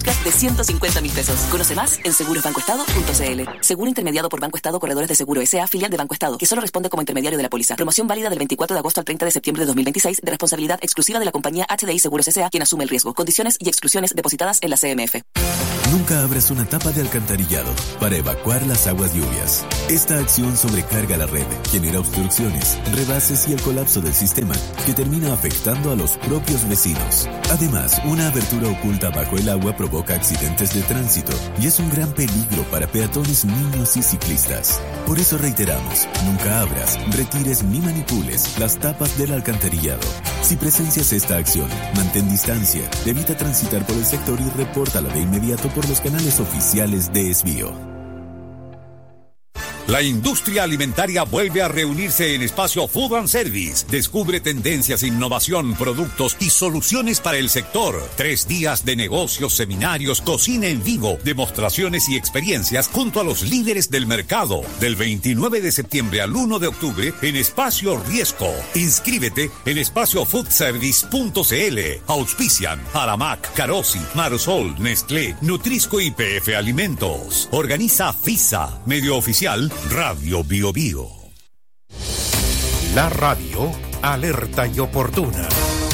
de 150.000 pesos. Conoce más en segurosbancoestado.cl. Seguro intermediado por Banco Estado Corredores de Seguro S.A., filial de Banco Estado, que solo responde como intermediario de la póliza. Promoción válida del 24 de agosto al 30 de septiembre de 2026, de responsabilidad exclusiva de la compañía HDI Seguros S.A., quien asume el riesgo. Condiciones y exclusiones depositadas en la CMF. Nunca abras una tapa de alcantarillado para evacuar las aguas lluvias. Esta acción sobrecarga la red, genera obstrucciones, rebases y el colapso del sistema, que termina afectando a los propios vecinos. Además, una abertura oculta bajo el agua provoca accidentes de tránsito y es un gran peligro para peatones, niños y ciclistas. Por eso reiteramos, nunca abras, retires ni manipules las tapas del alcantarillado. Si presencias esta acción, mantén distancia, evita transitar por el sector y repórtala de inmediato por los canales oficiales de Esbio. La industria alimentaria vuelve a reunirse en Espacio Food and Service. Descubre tendencias, innovación, productos y soluciones para el sector. 3 días de negocios, seminarios, cocina en vivo, demostraciones y experiencias junto a los líderes del mercado. Del 29 de septiembre al 1 de octubre en Espacio Riesco. Inscríbete en espaciofoodservice.cl. Auspician Aramac, Carosi, Marsol, Nestlé, Nutrisco y PF Alimentos. Organiza FISA, medio oficial Radio Bio Bio. La radio alerta y oportuna.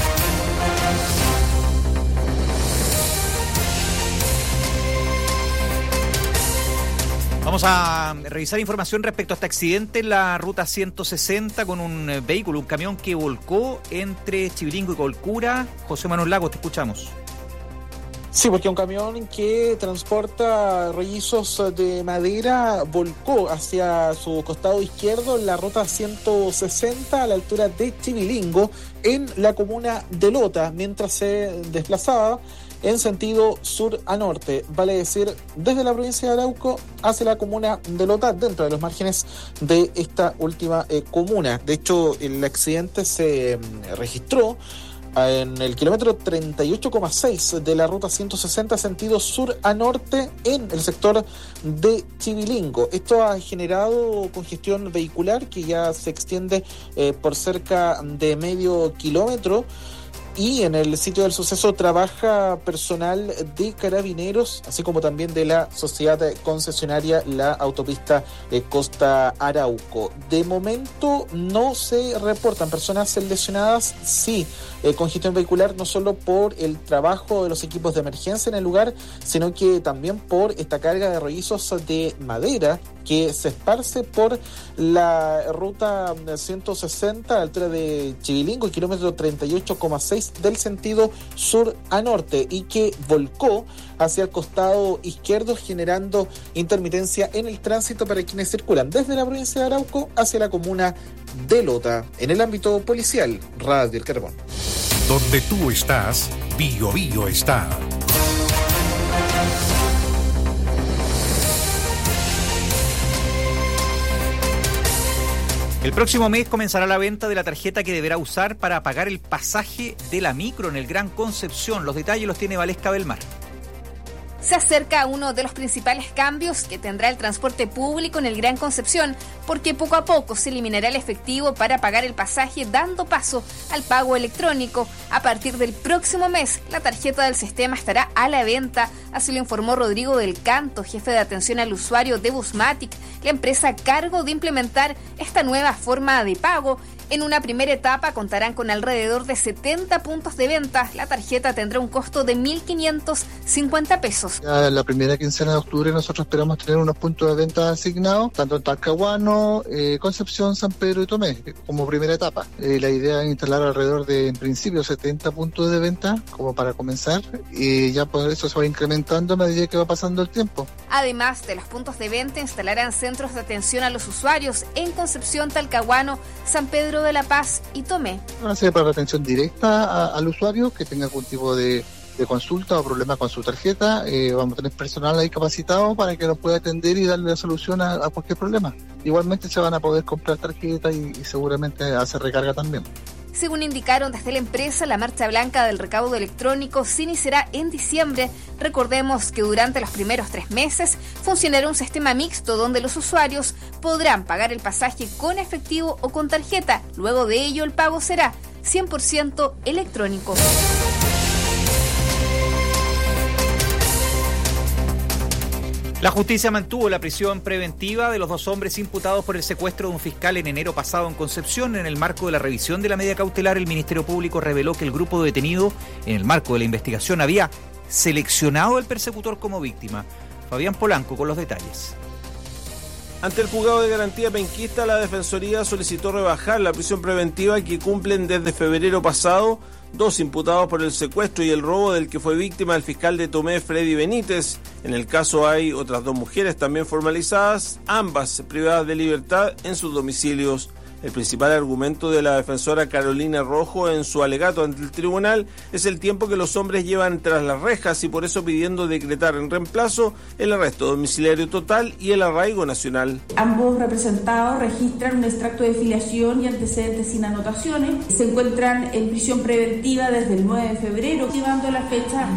Vamos a revisar información respecto a este accidente en la ruta 160 con un vehículo, un camión que volcó entre Chivilingo y Colcura. José Manuel Lagos, te escuchamos. Sí, porque un camión que transporta rollizos de madera volcó hacia su costado izquierdo en la ruta 160 a la altura de Chivilingo en la comuna de Lota, mientras se desplazaba en sentido sur a norte, vale decir, desde la provincia de Arauco hacia la comuna de Lota, dentro de los márgenes de esta última comuna. De hecho, el accidente se registró en el kilómetro 38,6 de la ruta 160 sentido sur a norte en el sector de Chivilingo. Esto ha generado congestión vehicular que ya se extiende por cerca de medio kilómetro. Y en el sitio del suceso trabaja personal de Carabineros, así como también de la sociedad concesionaria la autopista Costa Arauco. De momento no se reportan personas lesionadas, sí, congestión vehicular, no solo por el trabajo de los equipos de emergencia en el lugar, sino que también por esta carga de rollizos de madera que se esparce por la ruta 160 a la altura de Chivilingo, kilómetro 38,6 del sentido sur a norte, y que volcó hacia el costado izquierdo, generando intermitencia en el tránsito para quienes circulan desde la provincia de Arauco hacia la comuna de Lota. En el ámbito policial, Radio El Carbón. Donde tú estás, Bio Bio está. El próximo mes comenzará la venta de la tarjeta que deberá usar para pagar el pasaje de la micro en el Gran Concepción. Los detalles los tiene Valesca Belmar. Se acerca uno de los principales cambios que tendrá el transporte público en el Gran Concepción, porque poco a poco se eliminará el efectivo para pagar el pasaje, dando paso al pago electrónico. A partir del próximo mes, la tarjeta del sistema estará a la venta, así lo informó Rodrigo del Canto, jefe de atención al usuario de Busmatic, la empresa a cargo de implementar esta nueva forma de pago. En una primera etapa contarán con alrededor de 70 puntos de venta. La tarjeta tendrá un costo de 1.550 pesos. Ya la primera quincena de octubre nosotros esperamos tener unos puntos de venta asignados, tanto en Talcahuano, Concepción, San Pedro y Tomé, como primera etapa. La idea es instalar alrededor de, en principio, 70 puntos de venta, como para comenzar, y ya por eso se va incrementando a medida que va pasando el tiempo. Además de los puntos de venta, instalarán centros de atención a los usuarios en Concepción, Talcahuano, San Pedro de la Paz y Tomé. Va a ser para atención directa al usuario que tenga algún tipo de consulta o problema con su tarjeta. Vamos a tener personal ahí capacitado para que nos pueda atender y darle la solución a cualquier problema. Igualmente se van a poder comprar tarjetas y seguramente hacer recarga también. Según indicaron desde la empresa, la marcha blanca del recaudo electrónico se iniciará en diciembre. Recordemos que durante los primeros 3 meses funcionará un sistema mixto donde los usuarios podrán pagar el pasaje con efectivo o con tarjeta. Luego de ello, el pago será 100% electrónico. La justicia mantuvo la prisión preventiva de los 2 hombres imputados por el secuestro de un fiscal en enero pasado en Concepción. En el marco de la revisión de la medida cautelar, el Ministerio Público reveló que el grupo detenido, en el marco de la investigación, había seleccionado al persecutor como víctima. Fabián Polanco con los detalles. Ante el juzgado de garantía penquista, la Defensoría solicitó rebajar la prisión preventiva que cumplen desde febrero pasado 2 imputados por el secuestro y el robo del que fue víctima el fiscal de Tomé, Freddy Benítez. En el caso hay otras 2 mujeres también formalizadas, ambas privadas de libertad en sus domicilios. El principal argumento de la defensora Carolina Rojo en su alegato ante el tribunal es el tiempo que los hombres llevan tras las rejas y por eso pidiendo decretar en reemplazo el arresto domiciliario total y el arraigo nacional. Ambos representados registran un extracto de filiación y antecedentes sin anotaciones. Se encuentran en prisión preventiva desde el 9 de febrero, llevando la fecha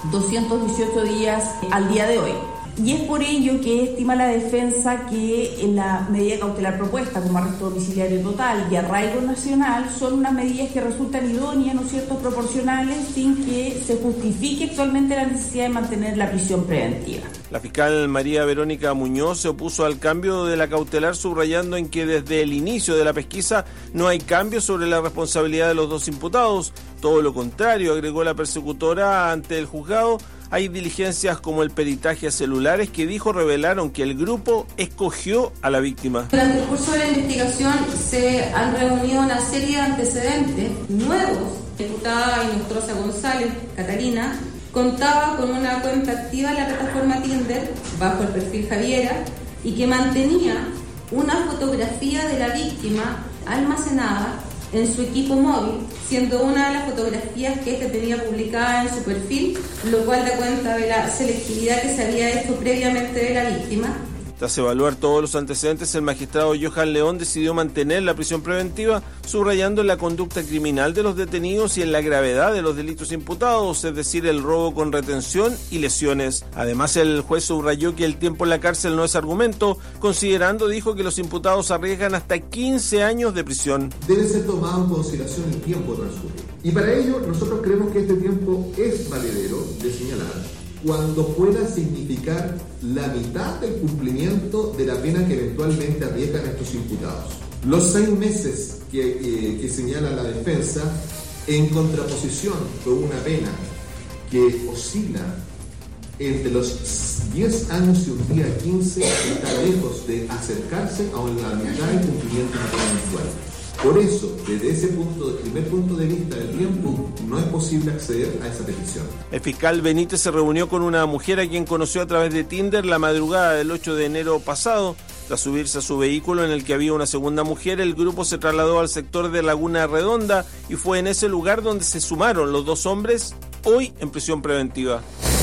218 días al día de hoy. Y es por ello que estima la defensa que en la medida cautelar propuesta como arresto domiciliario total y arraigo nacional son unas medidas que resultan idóneas, ¿no es cierto?, proporcionales, sin que se justifique actualmente la necesidad de mantener la prisión preventiva. La fiscal María Verónica Muñoz se opuso al cambio de la cautelar, subrayando en que desde el inicio de la pesquisa no hay cambio sobre la responsabilidad de los 2 imputados. Todo lo contrario, agregó la persecutora ante el juzgado. Hay diligencias como el peritaje a celulares que dijo revelaron que el grupo escogió a la víctima. Durante el curso de la investigación se han reunido una serie de antecedentes nuevos. La diputada Inostroza González, Catalina, contaba con una cuenta activa en la plataforma Tinder bajo el perfil Javiera y que mantenía una fotografía de la víctima almacenada en su equipo móvil, siendo una de las fotografías que éste tenía publicada en su perfil, lo cual da cuenta de la selectividad que se había hecho previamente de la víctima. Tras evaluar todos los antecedentes, el magistrado Johan León decidió mantener la prisión preventiva, subrayando en la conducta criminal de los detenidos y en la gravedad de los delitos imputados, es decir, el robo con retención y lesiones. Además, el juez subrayó que el tiempo en la cárcel no es argumento, considerando, dijo, que los imputados arriesgan hasta 15 años de prisión. Debe ser tomado en consideración el tiempo transcurrido. Y para ello, nosotros creemos que este tiempo es valedero de señalar cuando pueda significar la mitad del cumplimiento de la pena que eventualmente arriesgan estos imputados. Los 6 meses que señala la defensa, en contraposición con una pena que oscila entre los 10 años y un día 15, está lejos de acercarse a la mitad del cumplimiento de una pena mensual. Por eso, desde ese primer punto de vista del tiempo, no es posible acceder a esa petición. El fiscal Benítez se reunió con una mujer a quien conoció a través de Tinder la madrugada del 8 de enero pasado. Tras subirse a su vehículo en el que había una segunda mujer, el grupo se trasladó al sector de Laguna Redonda y fue en ese lugar donde se sumaron los 2 hombres, hoy en prisión preventiva.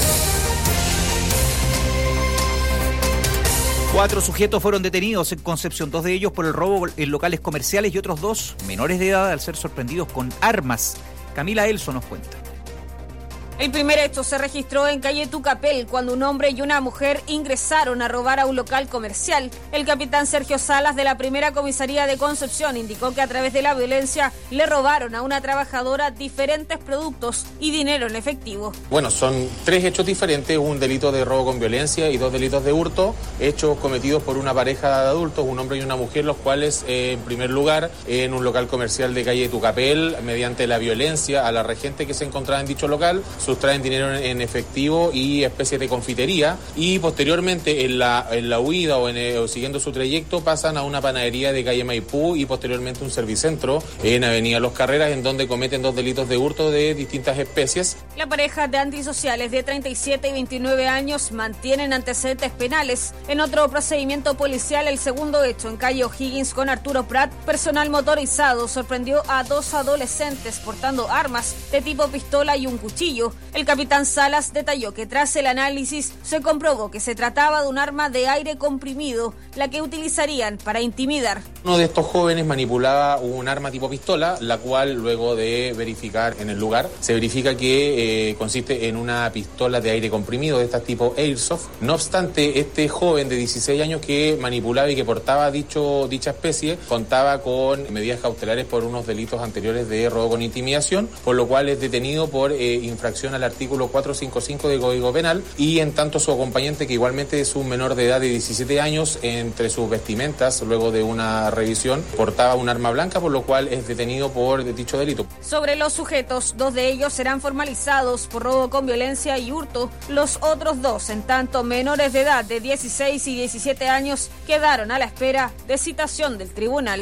4 sujetos fueron detenidos en Concepción, 2 de ellos por el robo en locales comerciales y otros 2 menores de edad al ser sorprendidos con armas. Camila Elso nos cuenta. El primer hecho se registró en calle Tucapel, cuando un hombre y una mujer ingresaron a robar a un local comercial. El capitán Sergio Salas, de la primera comisaría de Concepción, indicó que a través de la violencia le robaron a una trabajadora diferentes productos y dinero en efectivo. Bueno, son 3 hechos diferentes, un delito de robo con violencia y 2 delitos de hurto, hechos cometidos por una pareja de adultos, un hombre y una mujer, los cuales, en primer lugar, en un local comercial de calle Tucapel, mediante la violencia a la regente que se encontraba en dicho local, sustraen dinero en efectivo y especies de confitería, y posteriormente en la huida o siguiendo su trayecto pasan a una panadería de calle Maipú y posteriormente un servicentro en avenida Los Carreras, en donde cometen 2 delitos de hurto de distintas especies. La pareja de antisociales de 37 y 29 años mantienen antecedentes penales. En otro procedimiento policial, el segundo hecho en calle O'Higgins con Arturo Prat, personal motorizado sorprendió a 2 adolescentes portando armas de tipo pistola y un cuchillo. El capitán Salas detalló que tras el análisis se comprobó que se trataba de un arma de aire comprimido, la que utilizarían para intimidar. Uno de estos jóvenes manipulaba un arma tipo pistola, la cual luego de verificar en el lugar, se verifica que consiste en una pistola de aire comprimido de estas tipo Airsoft. No obstante, este joven de 16 años que manipulaba y que portaba dicha especie, contaba con medidas cautelares por unos delitos anteriores de robo con intimidación, por lo cual es detenido por infracción infracción al artículo 455 del Código Penal, y en tanto su acompañante, que igualmente es un menor de edad de 17 años, entre sus vestimentas, luego de una revisión, portaba un arma blanca, por lo cual es detenido por dicho delito. Sobre los sujetos, 2 de ellos serán formalizados por robo con violencia y hurto. Los otros 2, en tanto menores de edad de 16 y 17 años, quedaron a la espera de citación del tribunal.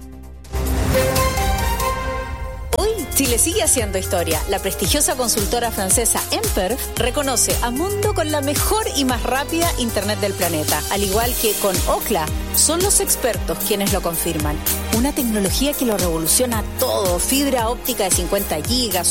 Hoy Chile sigue haciendo historia. La prestigiosa consultora francesa Emper reconoce a Mundo con la mejor y más rápida internet del planeta. Al igual que con Ookla, son los expertos quienes lo confirman. Una tecnología que lo revoluciona todo. Fibra óptica de 50 gigas,